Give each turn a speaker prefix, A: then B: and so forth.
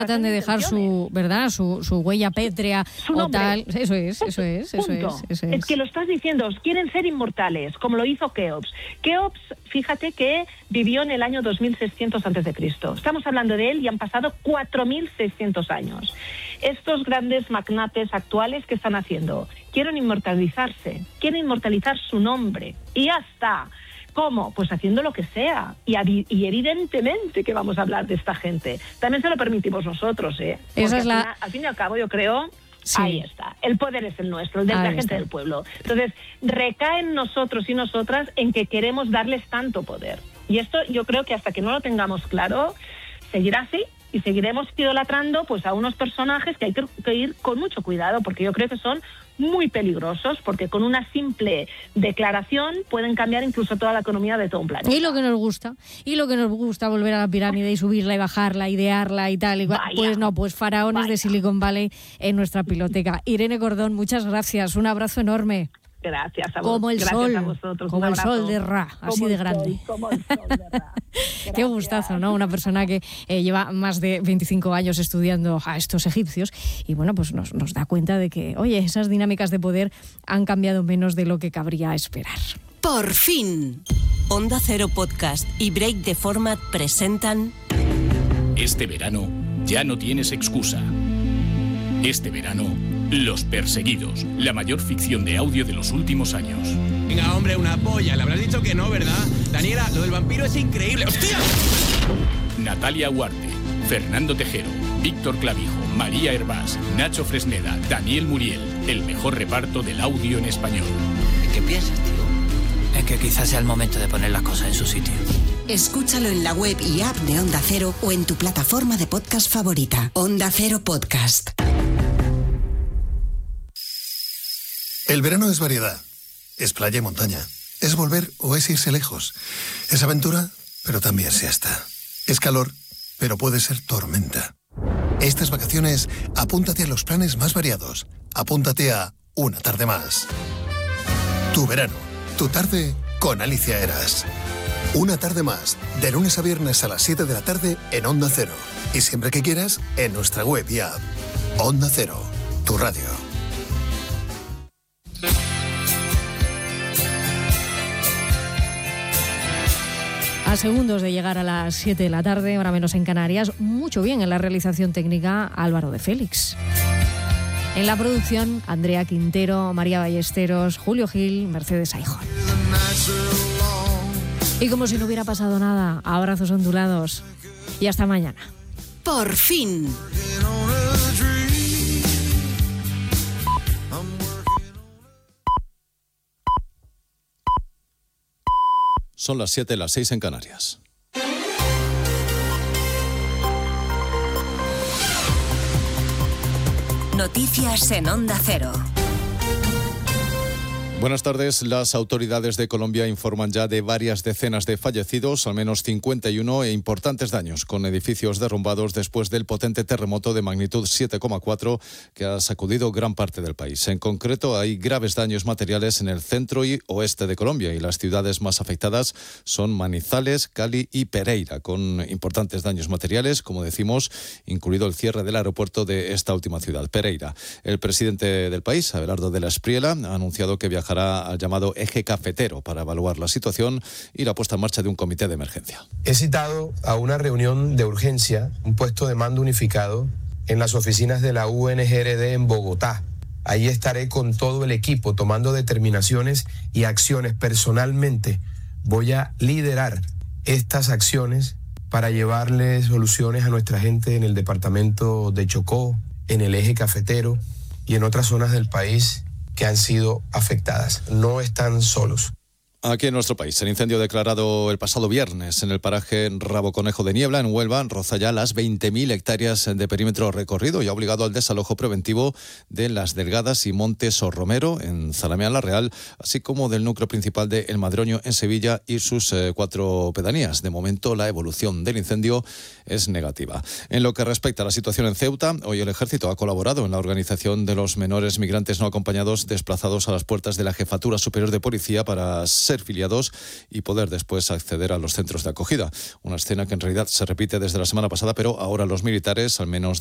A: tratan de dejar su huella pétrea o tal. Eso es.
B: Es que lo estás diciendo, quieren ser inmortales, como lo hizo Keops. Keops, fíjate que vivió en el año 2600 a.C. Estamos hablando de él y han pasado 4600 años. Estos grandes magnates actuales, ¿qué están haciendo? Quieren inmortalizarse, quieren inmortalizar su nombre y ya está. ¿Cómo? Pues haciendo lo que sea. Y evidentemente que vamos a hablar de esta gente. También se lo permitimos nosotros, ¿eh? Porque al fin y al cabo, yo creo, sí. Ahí está. El poder es el nuestro, el de la gente del pueblo. Entonces, recae en nosotros y nosotras en que queremos darles tanto poder. Y esto yo creo que hasta que no lo tengamos claro, seguirá así. Y seguiremos idolatrando pues a unos personajes que hay que ir con mucho cuidado, porque yo creo que son muy peligrosos, porque con una simple declaración pueden cambiar incluso toda la economía de todo un planeta.
A: Y lo que nos gusta volver a la pirámide y subirla y bajarla, idearla y tal, pues faraones de Silicon Valley en nuestra piloteca. Irene Cordón, muchas gracias, un abrazo enorme.
B: Gracias a vos.
A: Como el sol,
B: a vosotros.
A: como el sol de Ra, así de grande.
B: Como el sol de Ra.
A: Qué gustazo, ¿no? Una persona que lleva más de 25 años estudiando a estos egipcios y bueno, pues nos da cuenta de que, oye, esas dinámicas de poder han cambiado menos de lo que cabría esperar.
C: Por fin. Onda Cero Podcast y Break the Format presentan...
D: Este verano ya no tienes excusa. Este verano, Los Perseguidos, la mayor ficción de audio de los últimos años.
E: Venga, hombre, una polla. Le habrás dicho que no, ¿verdad? Daniela, lo del vampiro es increíble. ¡Hostia!
D: Natalia Huarte, Fernando Tejero, Víctor Clavijo, María Hervás, Nacho Fresneda, Daniel Muriel. El mejor reparto del audio en español.
F: ¿Qué piensas, tío? Es que quizás sea el momento de poner las cosas en su sitio.
C: Escúchalo en la web y app de Onda Cero o en tu plataforma de podcast favorita. Onda Cero Podcast.
G: El verano es variedad, es playa y montaña, es volver o es irse lejos, es aventura, pero también siesta, es calor, pero puede ser tormenta. Estas vacaciones, apúntate a los planes más variados, apúntate a Una Tarde Más. Tu verano, tu tarde con Alicia Eras. Una Tarde Más, de lunes a viernes a las 7 de la tarde en Onda Cero. Y siempre que quieras, en nuestra web y app. Onda Cero, tu radio.
A: A segundos de llegar a las 7 de la tarde, hora menos en Canarias, mucho bien en la realización técnica Álvaro de Félix. En la producción, Andrea Quintero, María Ballesteros, Julio Gil, Mercedes Aijón. Y como si no hubiera pasado nada, abrazos ondulados y hasta mañana.
C: Por fin.
H: Son las 7, las 6 en Canarias.
C: Noticias en Onda Cero.
H: Buenas tardes. Las autoridades de Colombia informan ya de varias decenas de fallecidos, al menos 51, e importantes daños con edificios derrumbados después del potente terremoto de magnitud 7,4 que ha sacudido gran parte del país. En concreto, hay graves daños materiales en el centro y oeste de Colombia y las ciudades más afectadas son Manizales, Cali y Pereira, con importantes daños materiales, como decimos, incluido el cierre del aeropuerto de esta última ciudad, Pereira. El presidente del país, Abelardo de la Espriella, ha anunciado que viajará al llamado eje cafetero para evaluar la situación y la puesta en marcha de un comité de emergencia.
I: He citado a una reunión de urgencia, un puesto de mando unificado en las oficinas de la UNGRD en Bogotá. Ahí estaré con todo el equipo tomando determinaciones y acciones. Personalmente voy a liderar estas acciones para llevarle soluciones a nuestra gente en el departamento de Chocó, en el eje cafetero y en otras zonas del país que han sido afectadas. No están solos.
H: Aquí en nuestro país, el incendio declarado el pasado viernes en el paraje Rabo Conejo de Niebla, en Huelva, roza ya las 20.000 hectáreas de perímetro recorrido y ha obligado al desalojo preventivo de Las Delgadas y Montes o Romero, en Zalamea la Real, así como del núcleo principal de El Madroño, en Sevilla, y sus 4 pedanías. De momento, la evolución del incendio es negativa. En lo que respecta a la situación en Ceuta, hoy el Ejército ha colaborado en la organización de los menores migrantes no acompañados desplazados a las puertas de la Jefatura Superior de Policía para ser ser filiados y poder después acceder a los centros de acogida. Una escena que en realidad se repite desde la semana pasada, pero ahora los militares, al menos